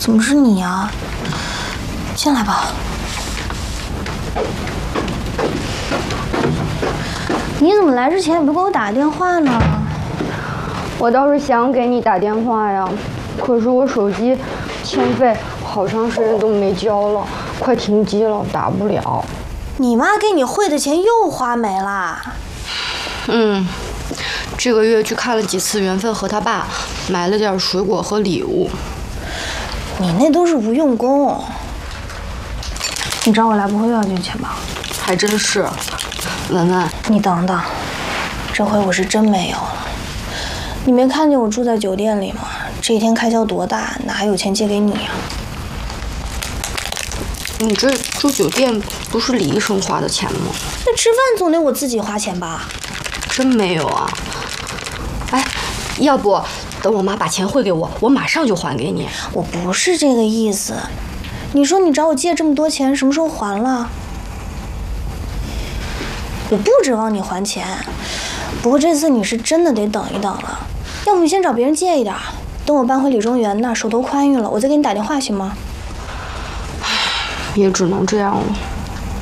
怎么是你啊？进来吧。你怎么来之前也不给我打个电话呢？ 我倒是想给你打电话呀，可是我手机欠费好长时间都没交了，快停机了，打不了。 你妈给你汇的钱又花没啦？ 这个月去看了几次缘分和他爸，买了点水果和礼物。 你那都是无用功。你找我来不会又要借钱吧？ 还真是。文文， 你等等，这回我是真没有了。你没看见我住在酒店里吗？这一天开销多大，哪还有钱借给你啊？ 你这住酒店不是李医生花的钱吗？ 那吃饭总得我自己花钱吧？ 真没有啊。哎，要不等我妈把钱汇给我，我马上就还给你。 我不是这个意思。你说你找我借这么多钱，什么时候还了？我不指望你还钱，不过这次你是真的得等一等了。要不你先找别人借一点，等我搬回李中原那儿，手头宽裕了，我再给你打电话行吗？ 也只能这样了。